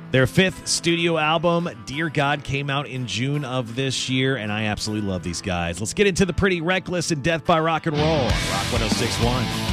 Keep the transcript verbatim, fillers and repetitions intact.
Their fifth studio album, Dear God, came out in June of this year, and I absolutely love these guys. Let's get into the Pretty Reckless and Death by Rock and Roll on Rock one oh six point one.